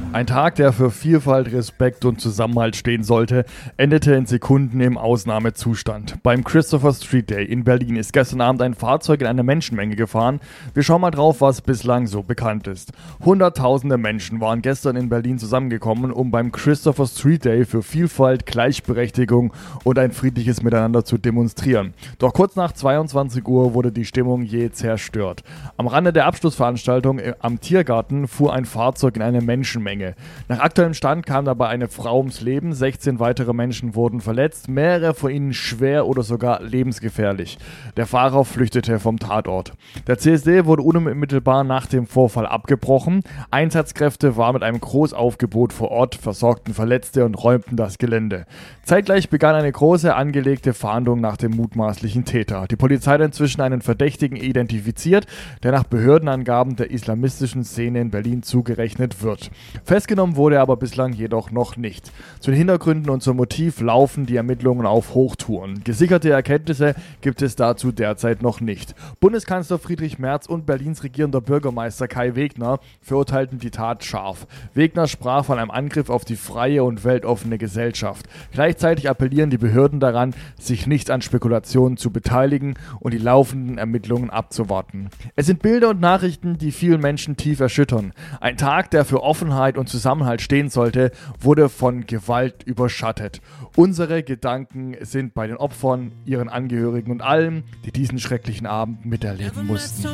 Ein Tag, der für Vielfalt, Respekt und Zusammenhalt stehen sollte, endete in Sekunden im Ausnahmezustand. Beim Christopher Street Day in Berlin ist gestern Abend ein Fahrzeug in eine Menschenmenge gefahren. Wir schauen mal drauf, was bislang so bekannt ist. Hunderttausende Menschen waren gestern in Berlin zusammengekommen, um beim Christopher Street Day für Vielfalt, Gleichberechtigung und ein friedliches Miteinander zu demonstrieren. Doch kurz nach 22 Uhr wurde die Stimmung jäh zerstört. Am Rande der Abschlussveranstaltung am Tiergarten fuhr ein Fahrzeug in eine Menschenmenge. Nach aktuellem Stand kam dabei eine Frau ums Leben, 16 weitere Menschen wurden verletzt, mehrere von ihnen schwer oder sogar lebensgefährlich. Der Fahrer flüchtete vom Tatort. Der CSD wurde unmittelbar nach dem Vorfall abgebrochen. Einsatzkräfte waren mit einem Großaufgebot vor Ort, versorgten Verletzte und räumten das Gelände. Zeitgleich begann eine große angelegte Fahndung nach dem mutmaßlichen Täter. Die Polizei hat inzwischen einen Verdächtigen identifiziert, der nach Behördenangaben der islamistischen Szene in Berlin zugerechnet wird. Festgenommen wurde er aber bislang jedoch noch nicht. Zu den Hintergründen und zum Motiv laufen die Ermittlungen auf Hochtouren. Gesicherte Erkenntnisse gibt es dazu derzeit noch nicht. Bundeskanzler Friedrich Merz und Berlins regierender Bürgermeister Kai Wegner verurteilten die Tat scharf. Wegner sprach von einem Angriff auf die freie und weltoffene Gesellschaft. Gleichzeitig appellieren die Behörden daran, sich nicht an Spekulationen zu beteiligen und die laufenden Ermittlungen abzuwarten. Es sind Bilder und Nachrichten, die vielen Menschen tief erschüttern. Ein Tag, der für Offenheit und Zusammenhalt stehen sollte, wurde von Gewalt überschattet. Unsere Gedanken sind bei den Opfern, ihren Angehörigen und allen, die diesen schrecklichen Abend miterleben mussten.